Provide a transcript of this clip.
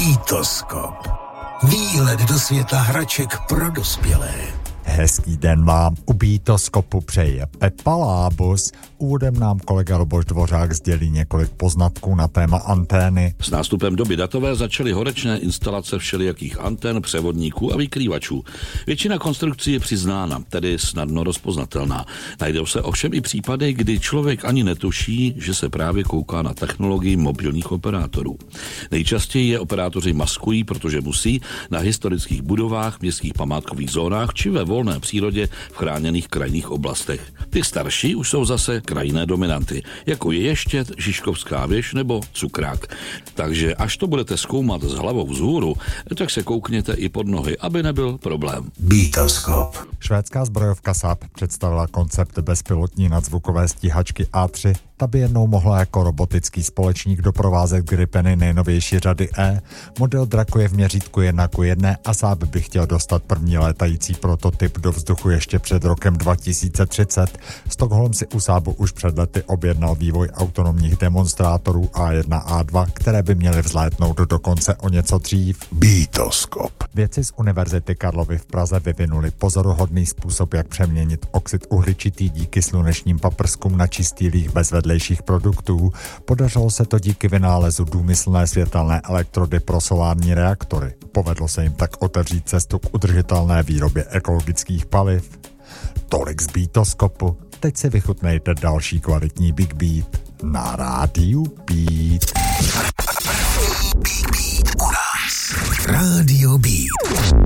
Bítoskop. Výlet do světa hraček pro dospělé. Hezký den vám u Bítoskopu přeje Pepa Lábus. Úvodem nám kolega Luboš Dvořák sdělí několik poznatků na téma antény. S nástupem doby datové začaly horečné instalace všelijakých antén, převodníků a vykrývačů. Většina konstrukcí je přiznána, tedy snadno rozpoznatelná. Najdou se ovšem i případy, kdy člověk ani netuší, že se právě kouká na technologii mobilních operátorů. Nejčastěji je operátoři maskují, protože musí na historických budovách, městských památkových zónách či ve volné přírodě v chráněných krajinných oblastech. Ty starší už jsou zase krajinné dominanty, jako je Ještěd, Žižkovská věž nebo Cukrák. Takže až to budete zkoumat s hlavou vzhůru, tak se koukněte i pod nohy, aby nebyl problém. Bítoskop. Švédská zbrojovka Saab představila koncept bezpilotní nadzvukové stíhačky A3. Ta by jednou mohla jako robotický společník doprovázet Gripeny nejnovější řady E. Model Draco je v měřítku 1:1 a Saab by chtěl dostat první létající prototyp do vzduchu ještě před rokem 2030. Stockholm si u Saabu už před lety objednal vývoj autonomních demonstrátorů A1 a A2, které by měly vzlétnout dokonce o něco dřív. Bítoskop. Vědci z Univerzity Karlovy v Praze vyvinuli pozoruhodný způsob, jak přeměnit oxid uhličitý díky slunečním paprskům na čistý líh bez vedlejších produktů. Podařilo se to díky vynálezu důmyslné světelné elektrody pro solární reaktory. Povedlo se jim tak otevřít cestu k udržitelné výrobě ekologických paliv. Tolik z Bítoskopu. Teď si vychutnejte další kvalitní Big Beat na rádiu Beat. Beat u nás. Rádio Beat.